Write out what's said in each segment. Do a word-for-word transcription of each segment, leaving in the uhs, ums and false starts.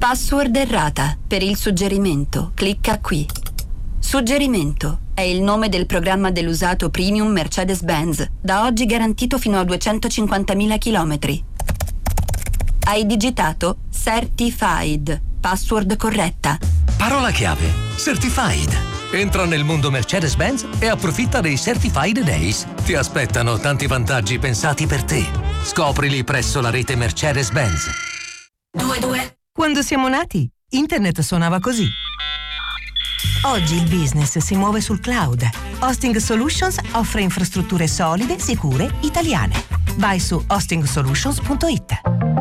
Password errata. Per il suggerimento, clicca qui. Suggerimento è il nome del programma dell'usato premium Mercedes-Benz, da oggi garantito fino a duecentocinquantamila chilometri. Hai digitato Certified. Password corretta. Parola chiave: Certified. Entra nel mondo Mercedes-Benz e approfitta dei Certified Days. Ti aspettano tanti vantaggi pensati per te. Scoprili presso la rete Mercedes-Benz. due due. Quando siamo nati, internet suonava così. Oggi il business si muove sul cloud. Hosting Solutions offre infrastrutture solide, sicure, italiane. Vai su hosting solutions punto it.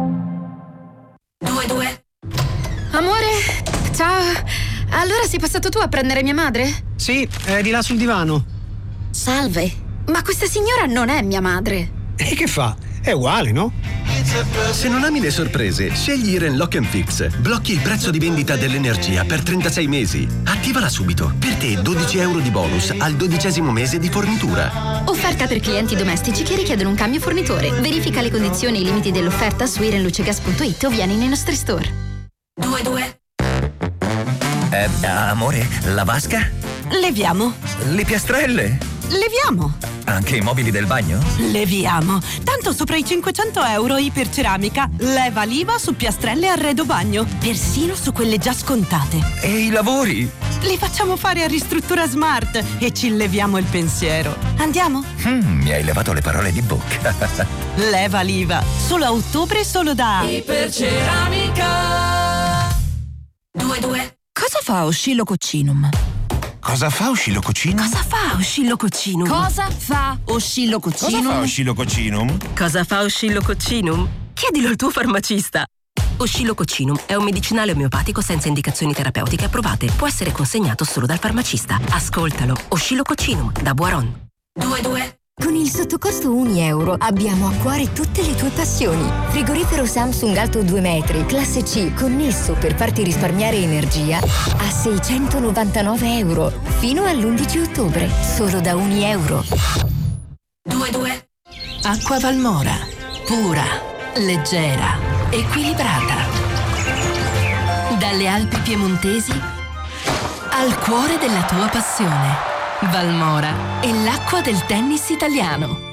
due due. Amore, ciao. Allora sei passato tu a prendere mia madre? Sì, è di là sul divano. Salve, ma questa signora non è mia madre. E che fa? È uguale, no? Se non ami le sorprese, scegli Iren Lock and Fix. Blocchi il prezzo di vendita dell'energia per trentasei mesi. Attivala subito. Per te dodici euro di bonus al dodicesimo mese di fornitura. Offerta per clienti domestici che richiedono un cambio fornitore. Verifica le condizioni e i limiti dell'offerta su iren luce gas punto it o vieni nei nostri store. due due. Eh, amore, la vasca? Leviamo. Le piastrelle? Leviamo. Anche i mobili del bagno? Leviamo. Tanto sopra i cinquecento euro Iperceramica. Leva l'I V A su piastrelle e arredo bagno. Persino su quelle già scontate. E i lavori? Li facciamo fare a Ristruttura Smart e ci leviamo il pensiero. Andiamo? Mm, mi hai levato le parole di bocca. Leva l'I V A. Solo a ottobre, solo da Iperceramica. due due. Cosa fa Oscillococcinum? Cosa fa Oscillococcinum? Cosa fa Oscillococcinum? Cosa fa Oscillococcinum? Cosa fa Oscillococcinum? Cosa fa Oscillococcinum? Chiedilo al tuo farmacista. Oscillococcinum è un medicinale omeopatico senza indicazioni terapeutiche approvate. Può essere consegnato solo dal farmacista. Ascoltalo. Oscillococcinum da Boiron. due due. Con il sottocosto un euro abbiamo a cuore tutte le tue passioni. Frigorifero Samsung alto due metri, classe C, connesso per farti risparmiare energia a seicentonovantanove euro. Fino all'undici ottobre, solo da un euro. due due. Acqua Valmora. Pura, leggera, equilibrata. Dalle Alpi piemontesi al cuore della tua passione. Valmora è l'acqua del tennis italiano.